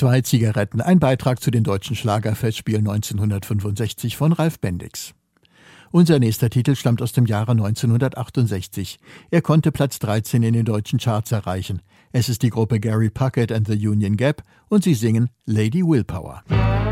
2 Zigaretten, ein Beitrag zu den Deutschen Schlagerfestspielen 1965 von Ralf Bendix. Unser nächster Titel stammt aus dem Jahre 1968. Er konnte Platz 13 in den deutschen Charts erreichen. Es ist die Gruppe Gary Puckett and the Union Gap und sie singen Lady Willpower.